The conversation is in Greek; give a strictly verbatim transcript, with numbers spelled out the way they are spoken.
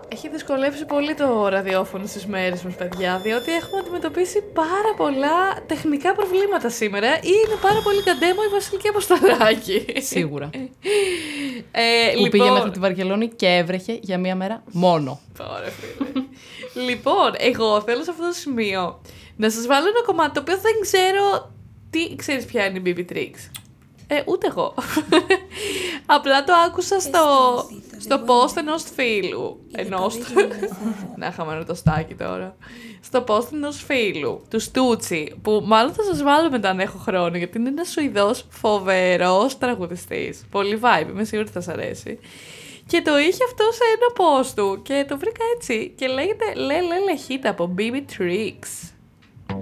Έχει δυσκολέψει πολύ το ραδιόφωνο στις μέρες μας, παιδιά, διότι έχουμε αντιμετωπίσει πάρα πολλά τεχνικά προβλήματα σήμερα ή είναι πάρα πολύ καντέμο η Βασιλική Αποστολάκη. Σίγουρα. ε, Που λοιπόν... πήγε μέχρι τη Βαρκελόνη και έβρεχε για μία μέρα μόνο. Ωραία, φίλε. Λοιπόν, εγώ θέλω σε αυτό το σημείο να σας βάλω ένα κομμάτι το οποίο δεν ξέρω τι... Ξέρεις ποια είναι η μπι μπι Tricks? Ε, ούτε εγώ. Απλά το άκουσα στο, στο post ενός φίλου. Ενός... Να χαμένο το στάκι τώρα. Στο post ενός φίλου, του Στούτσι, που μάλλον θα σας βάλω μετά αν έχω χρόνο, γιατί είναι ένας Σουηδός φοβερός τραγουδιστής. Πολύ vibe, είμαι σίγουρη ότι θα σας αρέσει. Και το είχε αυτό σε ένα post του και το βρήκα έτσι και λέγεται Λε Λε Λεχίτα από μπι μπι Tricks.